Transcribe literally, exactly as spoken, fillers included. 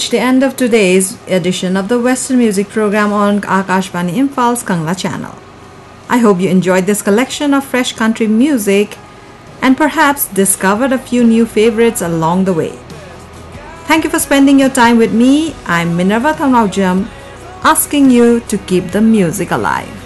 The end of today's edition of the Western Music Program on Akashvani Imphal Kangla channel. I hope you enjoyed this collection of fresh country music and perhaps discovered a few new favorites along the way. Thank you for spending your time with me. I'm Minerva Thangaujam, asking you to keep the music alive.